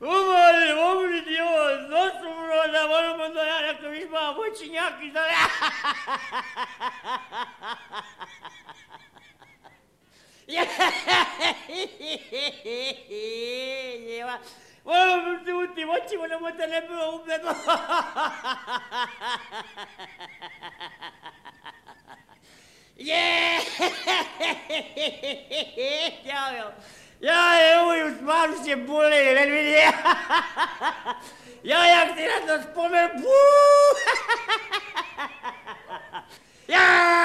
Omul Dios, nostru roda, mă rog, îndoială că mi-și mă văciniac, ultimo ci volevo tenere un bebè. Ja, eu smaru się boli, ledwie. Ja jak ty na to wspomnę,